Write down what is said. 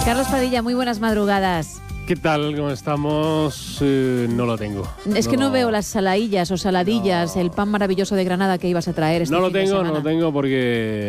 Carlos Padilla, muy buenas madrugadas. ¿Qué tal? ¿Cómo estamos? No lo tengo. Es que no veo las salaillas o saladillas, el pan maravilloso de Granada que ibas a traer este fin de semana. No lo tengo porque